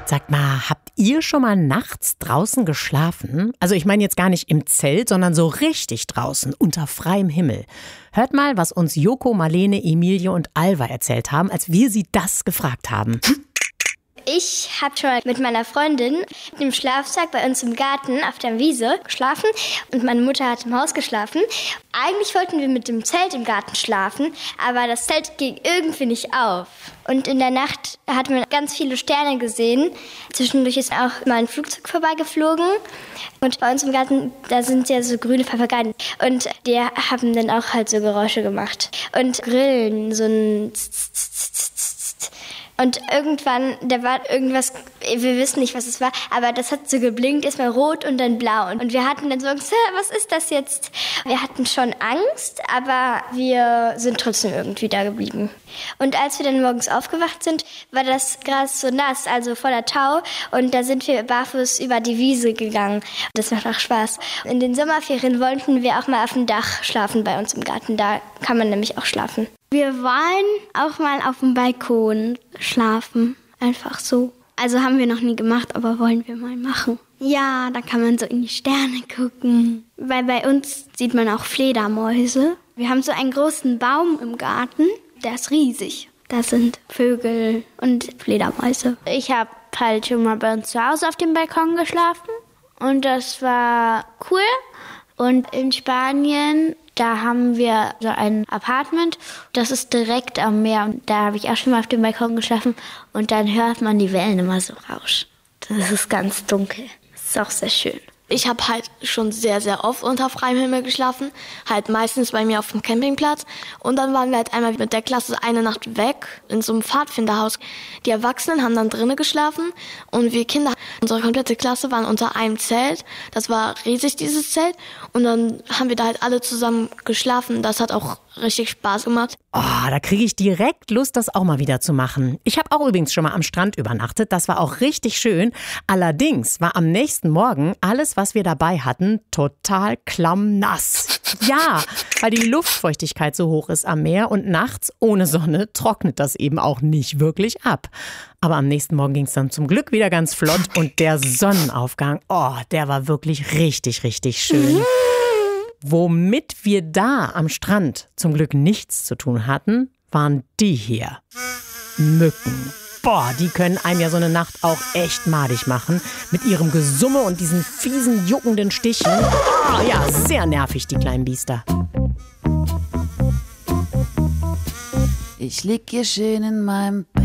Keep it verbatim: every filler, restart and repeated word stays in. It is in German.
Sagt mal, habt ihr schon mal nachts draußen geschlafen? Also ich meine jetzt gar nicht im Zelt, sondern so richtig draußen, unter freiem Himmel. Hört mal, was uns Joko, Marlene, Emilie und Alva erzählt haben, als wir sie das gefragt haben. Ich habe schon mal mit meiner Freundin im Schlafsack bei uns im Garten auf der Wiese geschlafen und meine Mutter hat im Haus geschlafen. Eigentlich wollten wir mit dem Zelt im Garten schlafen, aber das Zelt ging irgendwie nicht auf. Und in der Nacht hatten wir ganz viele Sterne gesehen. Zwischendurch ist auch mal ein Flugzeug vorbeigeflogen. Und bei uns im Garten, da sind ja so grüne Papageien. Und die haben dann auch halt so Geräusche gemacht. Und Grillen, so ein Und irgendwann, da war irgendwas, wir wissen nicht, was es war, aber das hat so geblinkt, erstmal rot und dann blau. Und wir hatten dann so Angst, was ist das jetzt? Wir hatten schon Angst, aber wir sind trotzdem irgendwie da geblieben. Und als wir dann morgens aufgewacht sind, war das Gras so nass, also voller Tau. Und da sind wir barfuß über die Wiese gegangen. Das macht auch Spaß. In den Sommerferien wollten wir auch mal auf dem Dach schlafen bei uns im Garten. Da kann man nämlich auch schlafen. Wir wollen auch mal auf dem Balkon schlafen, einfach so. Also haben wir noch nie gemacht, aber wollen wir mal machen. Ja, da kann man so in die Sterne gucken. Weil bei uns sieht man auch Fledermäuse. Wir haben so einen großen Baum im Garten, der ist riesig. Da sind Vögel und Fledermäuse. Ich habe halt schon mal bei uns zu Hause auf dem Balkon geschlafen und das war cool. Und in Spanien, da haben wir so ein Apartment, das ist direkt am Meer. Und da habe ich auch schon mal auf dem Balkon geschlafen und dann hört man die Wellen immer so rauschen. Das ist ganz dunkel. Das ist auch sehr schön. Ich habe halt schon sehr, sehr oft unter freiem Himmel geschlafen, halt meistens bei mir auf dem Campingplatz. Und dann waren wir halt einmal mit der Klasse eine Nacht weg in so einem Pfadfinderhaus. Die Erwachsenen haben dann drinnen geschlafen und wir Kinder, unsere komplette Klasse waren unter einem Zelt. Das war riesig, dieses Zelt. Und dann haben wir da halt alle zusammen geschlafen. Das hat auch richtig Spaß gemacht. Oh, da kriege ich direkt Lust, das auch mal wieder zu machen. Ich habe auch übrigens schon mal am Strand übernachtet. Das war auch richtig schön. Allerdings war am nächsten Morgen alles, was wir dabei hatten, total klammnass. Ja, weil die Luftfeuchtigkeit so hoch ist am Meer und nachts ohne Sonne trocknet das eben auch nicht wirklich ab. Aber am nächsten Morgen ging es dann zum Glück wieder ganz flott und der Sonnenaufgang, oh, der war wirklich richtig, richtig schön. Womit wir da am Strand zum Glück nichts zu tun hatten, waren die hier. Mücken. Boah, die können einem ja so eine Nacht auch echt madig machen. Mit ihrem Gesumme und diesen fiesen, juckenden Stichen. Oh ja, sehr nervig, die kleinen Biester. Ich lieg hier schön in meinem